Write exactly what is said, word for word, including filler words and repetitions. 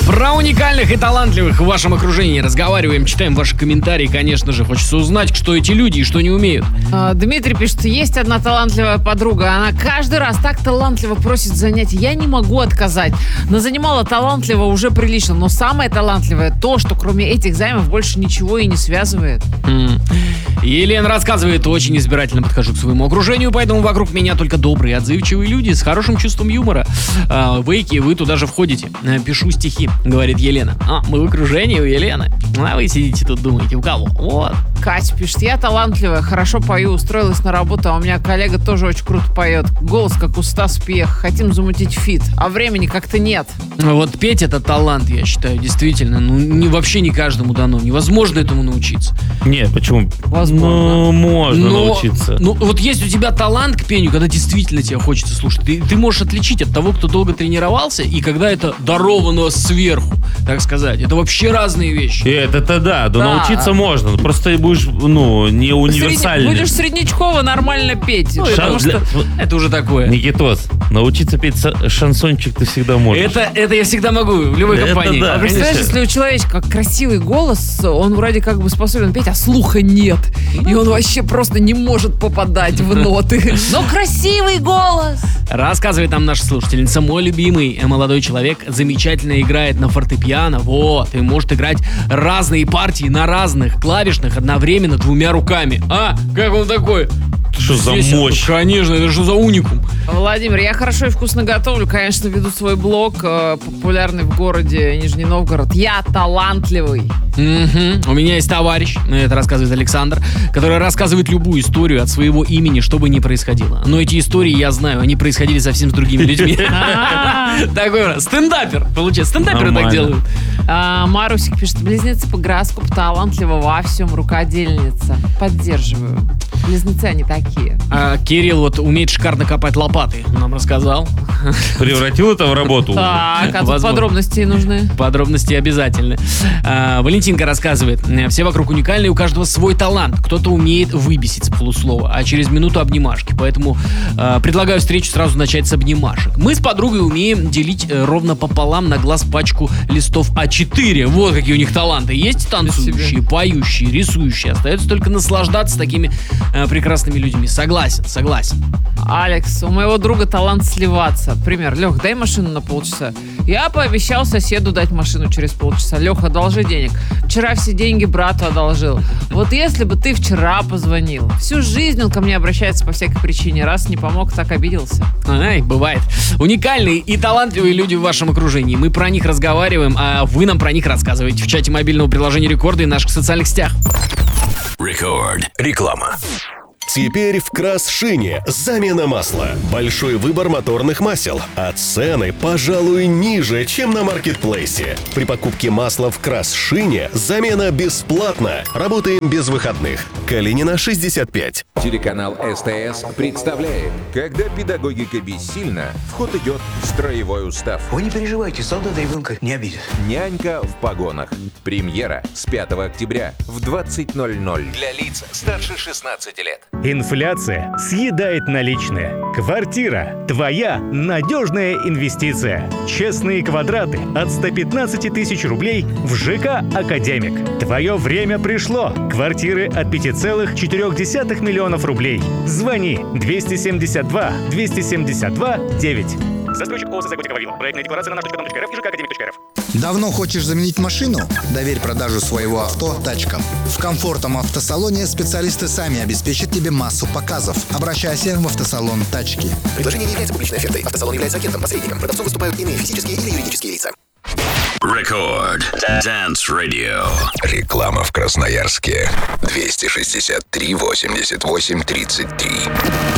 Про уникальных и талантливых в вашем окружении разговариваем, читаем ваши комментарии. Конечно же, хочется узнать, что эти люди и что не умеют. А, Дмитрий пишет, есть одна талантливая подруга. Она каждый раз так талантливо просит занятий. Я не могу отказать. Назанимала талантливо уже прилично. Но самое талантливое то, что кроме этих займов больше ничего и не связывает. М. Елена рассказывает, очень избирательно подхожу к своему окружению, поэтому вокруг меня только добрые, отзывчивые люди с хорошим чувством юмора. А, Вейки, вы туда же входите. А, Пишу стихи, говорит Елена. А, мы в окружении у Елены. А вы сидите тут, думаете, у кого? Вот. Катя пишет, я талантливая, хорошо пою, устроилась на работу, а у меня коллега тоже очень круто поет. Голос как у Стас Пьех, хотим замутить фит, а времени как-то нет. Вот петь — это талант, я считаю, действительно. Ну, не, вообще не каждому дано. Невозможно этому научиться. Нет, почему? Возможно. Ну, можно Но, научиться. Ну, вот есть у тебя талант к пению, когда действительно тебе хочется слушать. Ты, ты можешь отличить от того, кто долго тренировался, и когда это даровано сверху, так сказать. Это вообще разные вещи. Это-то да, да, Да. научиться можно. Просто будешь, ну, не универсальный. Средне- будешь среднячково нормально петь. Ну, потому это, что... для- это уже такое. Никитос, научиться петь са- шансончик ты всегда можешь. Это, это я всегда могу в любой Это компании. да. А представляешь, конечно. если у человечка красивый голос, он вроде как бы способен петь, а слуха нет. И он вообще просто не может попадать в ноты. Но красивый голос! Рассказывает нам наша слушательница. Мой любимый молодой человек замечательно играет на фортепиано. Вот. И может играть разные партии на разных клавишных одновременно двумя руками. А? Как он такой? Что за Здесь, мощь? Конечно, это что за уникум? Владимир, я хорошо и вкусно готовлю. Конечно, веду свой блог, э, популярный в городе Нижний Новгород. Я талантливый. Мгм. У меня есть товарищ, это рассказывает Александр, который рассказывает любую историю от своего имени, что бы ни происходило. Но эти истории, я знаю, они происходили совсем с другими людьми. Такой стендапер, получается. Стендаперы так Нормально. делают. А, Марусик пишет, близнецы по гороскопу талантлива во всем, рукодельница. Поддерживаю. Близнецы они такие. А Кирилл вот умеет шикарно копать лопатой, нам рассказал. Превратил это в работу? Так, а тут Возможно. подробности нужны. Подробности обязательны. А, Валентинка рассказывает. Все вокруг уникальные, у каждого свой талант. Кто-то умеет выбесить с полуслова, а через минуту обнимашки. Поэтому а, предлагаю встречу сразу начать с обнимашек. Мы с подругой умеем делить э, ровно пополам на глаз пачку листов а четыре. Вот какие у них таланты. Есть танцующие, поющие, рисующие. Остается только наслаждаться такими э, прекрасными людьми. Согласен, согласен. Алекс, у моего друга талант сливаться. Пример. Лех, дай машину на полчаса. Я пообещал соседу дать машину через полчаса. Леха, одолжи денег. Вчера все деньги брату одолжил. Вот если бы ты вчера позвонил. Всю жизнь он ко мне обращается по всякой причине. Раз не помог, так обиделся. Ай, бывает. Уникальные и талантливые люди в вашем окружении. Мы про них разговариваем, а вы нам про них рассказываете в чате мобильного приложения Рекорда и наших социальных сетях. Рекорд. Реклама. Теперь в Красшине замена масла. Большой выбор моторных масел, а цены, пожалуй, ниже, чем на маркетплейсе. При покупке масла в Красшине замена бесплатна. Работаем без выходных. Калинина, шестьдесят пять. Телеканал СТС представляет, когда педагогика бессильна, в ход идет строевой устав. Вы не переживайте, солдата ребенка не обидит. Нянька в погонах. Премьера с пятого октября в двадцать ноль ноль. Для лиц старше шестнадцати лет. Инфляция съедает наличные. Квартира – твоя надежная инвестиция. Честные квадраты от ста пятнадцати тысяч рублей в ЖК «Академик». Твое время пришло. Квартиры от пяти целых четырёх десятых миллионов рублей. Звони двести семьдесят два двести семьдесят два девять. Застройщик ООО «Заготика Вавилов». Проектная декларация на наш точка ком точка эр эф и ЖК «Академик» точка эр эф. Давно хочешь заменить машину? Доверь продажу своего авто тачкам. В комфортном автосалоне специалисты сами обеспечат тебе массу показов. Обращайся в автосалон «Тачки». Предложение не является публичной офертой. Автосалон является агентом, посредником. Продавцом выступают иные физические или юридические лица. Рекорд. Dance Radio. Реклама в Красноярске. двести шестьдесят три восемьдесят восемь тридцать три.